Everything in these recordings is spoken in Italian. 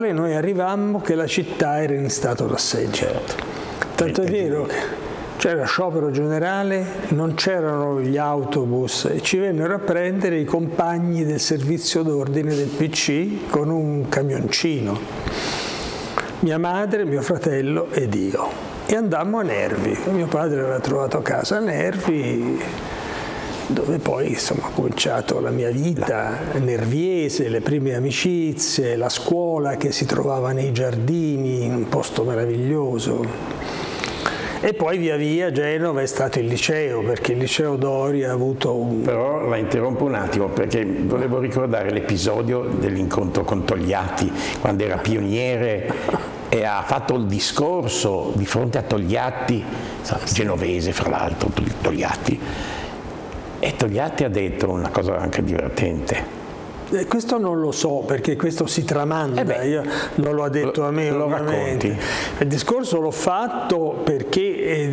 noi arrivammo che la città era in stato d'assedio. Tanto è vero che c'era sciopero generale, non c'erano gli autobus e ci vennero a prendere i compagni del servizio d'ordine del PC con un camioncino. Mia madre, mio fratello ed io. E andammo a Nervi. Mio padre aveva trovato casa a Nervi, dove poi insomma ho cominciato la mia vita nerviese, le prime amicizie, la scuola che si trovava nei giardini, in un posto meraviglioso. E poi via via Genova è stato il liceo, perché il liceo Doria ha avuto un... Però la interrompo un attimo perché volevo ricordare l'episodio dell'incontro con Togliatti, quando era pioniere e ha fatto il discorso di fronte a Togliatti, genovese fra l'altro, Togliatti. E Togliatti ha detto una cosa anche divertente. Questo non lo so, perché questo si tramanda, io non lo ha detto a me, lo ovviamente. racconti. Il discorso l'ho fatto perché,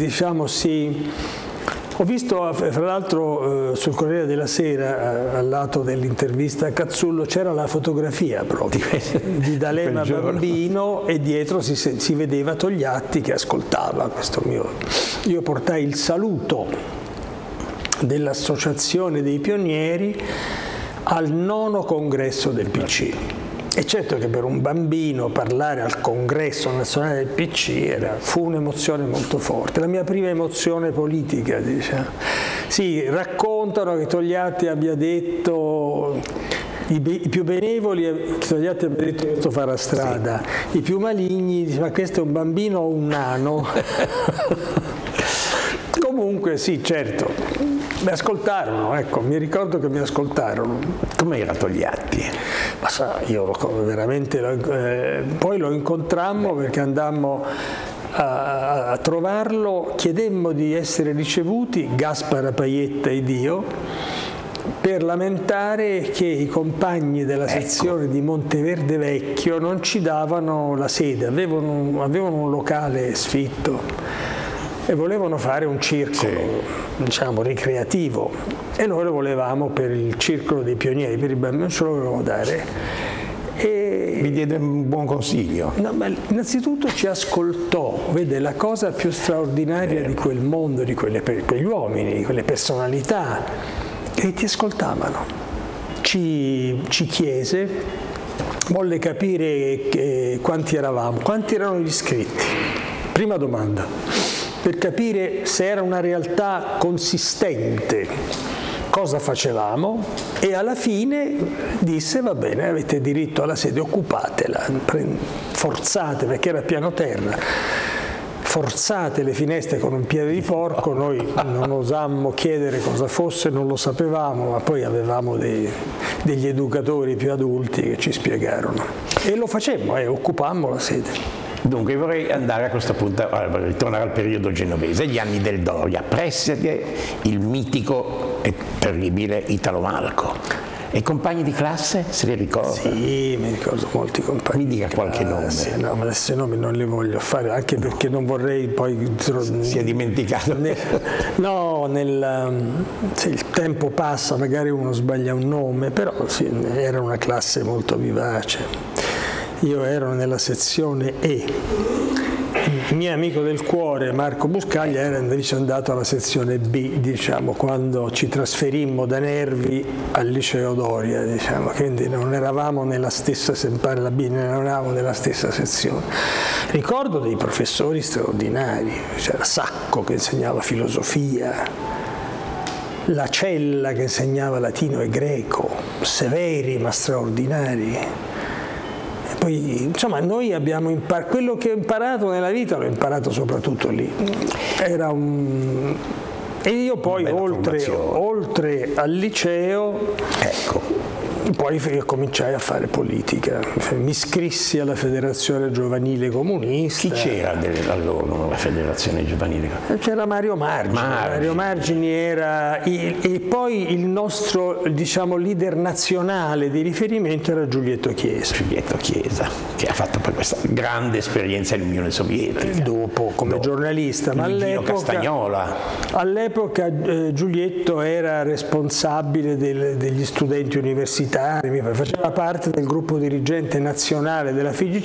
ho visto, fra l'altro, sul Corriere della Sera, al lato dell'intervista a Cazzullo, c'era la fotografia proprio di D'Alema bambino e dietro si vedeva Togliatti che ascoltava questo mio... Io portai il saluto dell'Associazione dei Pionieri al 9° congresso del PC. E certo che per un bambino parlare al congresso nazionale del PC fu un'emozione molto forte, la mia prima emozione politica, diciamo. Sì, raccontano che Togliatti abbia detto, i più benevoli, Togliatti abbia detto che questo farà strada, sì. I più maligni dice, ma questo è un bambino o un nano? Comunque sì, certo. Mi ascoltarono, ecco, mi ricordo che mi ascoltarono. Com'era Togliatti? Ma io veramente, poi lo incontrammo perché andammo a trovarlo, chiedemmo di essere ricevuti, Gaspara Paietta ed io, per lamentare che i compagni della sezione di Monteverde Vecchio non ci davano la sede, avevano un locale sfitto e volevano fare un circolo, diciamo, ricreativo, e noi lo volevamo per il circolo dei pionieri, per i bambini non ce lo volevamo dare. E vi diede un buon consiglio? No, ma innanzitutto ci ascoltò, vede, la cosa più straordinaria di quel mondo, di quegli uomini, di quelle personalità, che ti ascoltavano. Ci chiese, volle capire quanti eravamo, quanti erano gli iscritti. Prima domanda. Per capire se era una realtà consistente, cosa facevamo, e alla fine disse va bene, avete diritto alla sede, occupatela, forzate, perché era piano terra, forzate le finestre con un piede di porco, noi non osammo chiedere cosa fosse, non lo sapevamo, ma poi avevamo degli educatori più adulti che ci spiegarono. E lo facemmo, occupammo la sede. Dunque vorrei andare a questo punto, ritornare al periodo genovese, gli anni del Doria, preside il mitico e terribile Italo Malco. E compagni di classe, se li ricorda? Sì, mi ricordo molti compagni. Mi dica qualche nome. No, ma adesso i nomi non li voglio fare, anche perché non vorrei poi... Si è dimenticato. Se il tempo passa, magari uno sbaglia un nome, però sì, era una classe molto vivace. Io ero nella sezione E, il mio amico del cuore Marco Buscaglia era invece andato alla sezione B, diciamo, quando ci trasferimmo da Nervi al liceo Doria, diciamo, quindi non eravamo nella stessa, sempre la B, non eravamo nella stessa sezione. Ricordo dei professori straordinari, c'era Sacco che insegnava filosofia, la Cella che insegnava latino e greco, severi ma straordinari. Poi, insomma, noi abbiamo imparato, quello che ho imparato nella vita l'ho imparato soprattutto lì. E io poi oltre al liceo, poi cominciai a fare politica, mi iscrissi alla Federazione Giovanile Comunista. Chi c'era allora nella Federazione Giovanile? C'era Mario Margini. Mario Margini era, e poi il nostro, diciamo, leader nazionale di riferimento era Giulietto Chiesa. Giulietto Chiesa, che ha fatto poi questa grande esperienza in Unione Sovietica. Dopo, come giornalista, ma all'epoca Giulietto era responsabile degli studenti universitari, faceva parte del gruppo dirigente nazionale della FIGC